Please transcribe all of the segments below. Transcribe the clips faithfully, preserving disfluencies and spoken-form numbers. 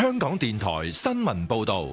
香港電台新聞報道。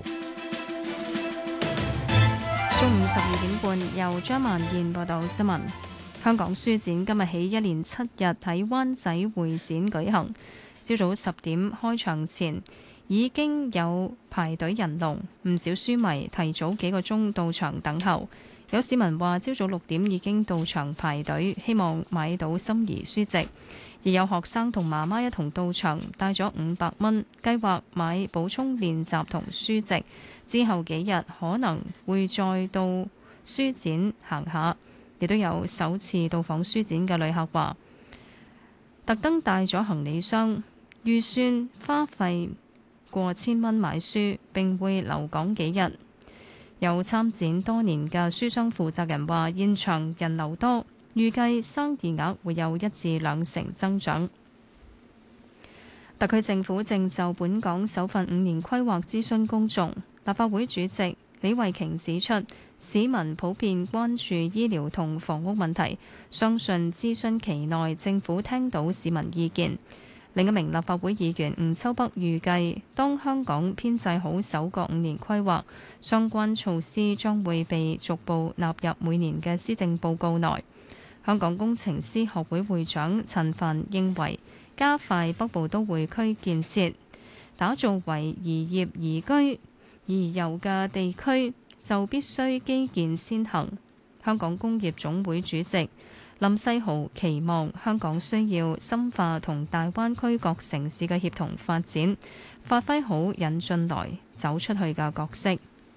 中午十二點半，由張曼燕報道新聞。香港書展今日起一連七日喺灣仔會展舉行。朝早十點開場前已經有排隊人龍，唔少書迷提早幾個鐘到場等候。有市民話朝早六點已經到場排隊，希望買到心儀書籍。亦有學生同媽媽一同到場，帶咗五百蚊，計劃買補充練習同書籍。之後幾日可能會再到書展行下。亦都有首次到訪書展嘅旅客話，特登帶咗行李箱，預算花費過千蚊買書，並會留港幾日。有參展多年嘅書商負責人話，現場人流多，預計生意額會有一至兩成增長。特區政府正就本港首份五年規劃諮詢公眾。立法會主席李慧瓊指出，市民普遍關注醫療同房屋問題，相信諮詢期內政府聽到市民意見。另一名立法會議員吳秋北預計，當香港編製好首個五年規劃，相關措施將會被逐步納入每年嘅施政報告內。香港工程師學會會長陳帆認為，加快北部都會區建設，打造為宜業宜居宜遊嘅地區，就必須基建先行。香港工業總會主席林世豪期望香港需要深化同大灣區各城市嘅協同發展，發揮好引進來走出去嘅角色。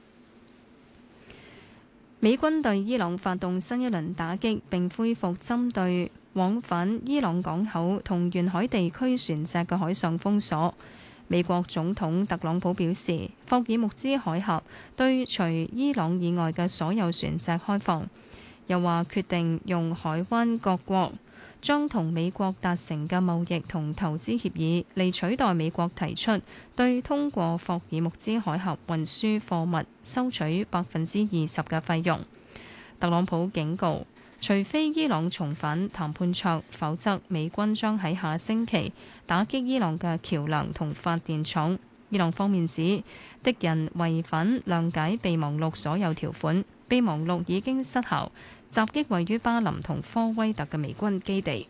美軍對伊朗發動新一輪打擊，並恢復針對往返伊朗港口同沿海地區船隻嘅海上封鎖。美國總統特朗普表示，霍爾木茲海峽對除伊朗以外嘅所有船隻開放，又話決定用海灣各國將同美國達成嘅貿易同投資協議嚟取代美國提出對通過霍爾木茲海峽運輸貨物收取百分之二十嘅費用。特朗普警告，除非伊朗重返談判桌，否則美軍將喺下星期打擊伊朗嘅橋樑同發電廠。伊朗方面指，敵人違反諒解備忘錄所有條款，備忘錄已經失效，襲擊位於巴林同科威特嘅美軍基地。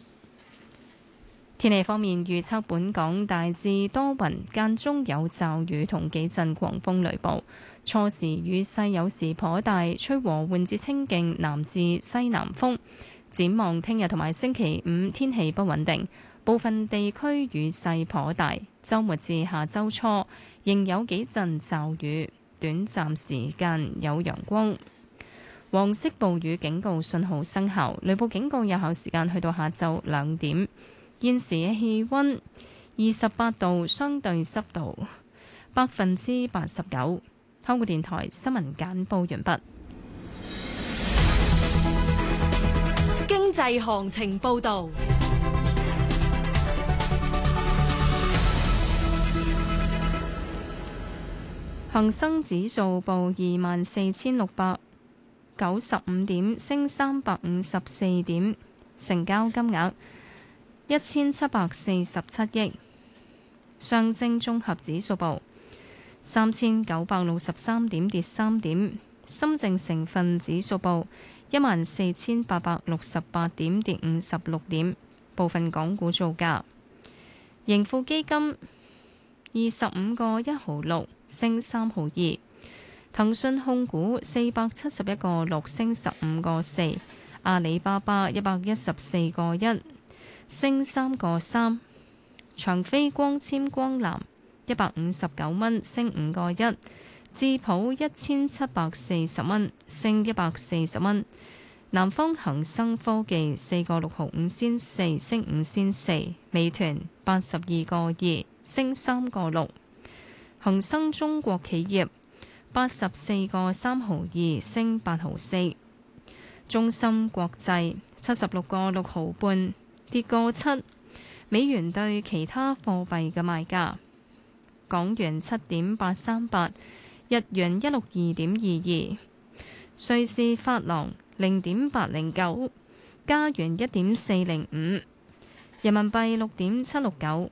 天氣方面預測，本港大致多雲，間中有驟雨同幾陣狂風雷暴。初時雨勢有時頗大，吹和緩至清勁南至西南風。展望聽日同埋星期五天氣不穩定，部分地區雨勢頗大。週末至下週初仍有幾陣驟雨，短暫時間有陽光。黃色暴雨警告信號生效，雷暴警告有效時間去到下晝兩點。現時嘅氣溫二十八度，相對濕度百分之八十九。香港電台新聞簡報完畢。 經濟行情報道。 恒生指數報二萬四千六百九十五點，升三百五十四點，成交金額一千七百四十七億。上證綜合指數報三千九百六十三點，跌三點。深證成分指數報一萬四千八百六十八點，跌五十六點。部分港股造價，盈富基金二十五個一毫六，升三毫二。騰訊控股四百七十一個六，升十五個四。阿里巴巴一百一十四個一，升三個三。長飛光纖光纜一百五十九蚊，升五個一。智普一千七百四十蚊，升一百四十蚊。南方恒生科技四個六毫五仙四，升五仙四。美團八十二個二，升三個六。恒生中國企業八十四個三毫二，升八毫四。中芯國際七十六個六毫半，跌個七。美元對其他貨幣嘅賣價：港元七點八三八，日元一六二點二二，瑞士法郎零點八零九，加元一點四零五，人民幣六點七六九，